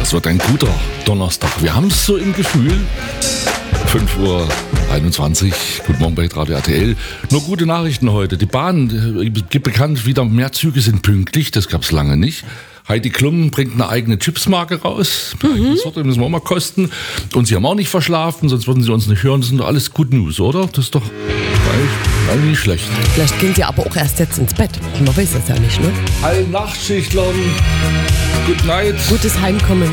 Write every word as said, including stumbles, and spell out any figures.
Das wird ein guter Donnerstag. Wir haben es so im Gefühl. fünf Uhr einundzwanzig. Guten Morgen bei Radio R T L. Nur gute Nachrichten heute. Die Bahn äh, gibt bekannt, wieder mehr Züge sind pünktlich. Das gab es lange nicht. Heidi Klum bringt eine eigene Chipsmarke raus. Mhm. Das wird, müssen wir auch mal kosten. Und sie haben auch nicht verschlafen, sonst würden sie uns nicht hören. Das sind doch alles Good News, oder? Das ist doch eigentlich, eigentlich nicht schlecht. Vielleicht gehen sie aber auch erst jetzt ins Bett. Man weiß das ja nicht, ne? Allen Nachtschichtlern, Good Night. Gutes Heimkommen.